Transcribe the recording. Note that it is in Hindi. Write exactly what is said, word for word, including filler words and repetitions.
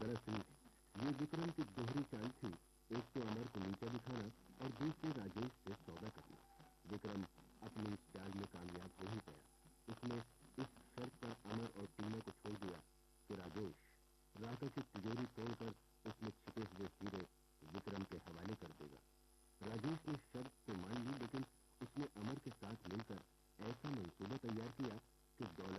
दरअसल ये विक्रम की दोहरी चाल थी, एक तो अमर को नीचा दिखाना और दूसरी राजेश